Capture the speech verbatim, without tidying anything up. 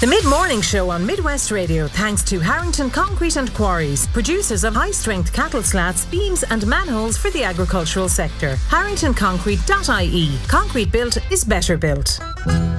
The Mid-Morning Show on Midwest Radio, thanks to Harrington Concrete and Quarries, producers of high-strength cattle slats, beams and manholes for the agricultural sector. harrington concrete dot I E. Concrete built is better built.